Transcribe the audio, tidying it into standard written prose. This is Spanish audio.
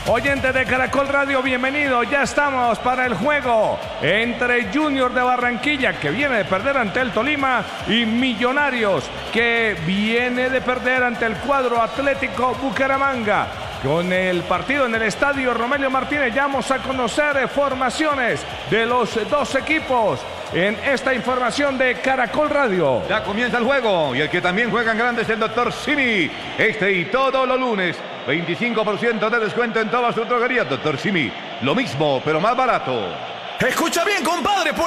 Oyente de Caracol Radio, bienvenido. Ya estamos para el juego entre Junior de Barranquilla, que viene de perder ante el Tolima, y Millonarios, que viene de perder ante el cuadro Atlético Bucaramanga. Con el partido en el estadio Romelio Martínez, ya vamos a conocer formaciones de los dos equipos en esta información de Caracol Radio. Ya comienza el juego, y el que también juega en grande es el Dr. Simi. Este y todos los lunes, 25% de descuento en todas sus droguerías. Dr. Simi, lo mismo, pero más barato. Escucha bien, compadre.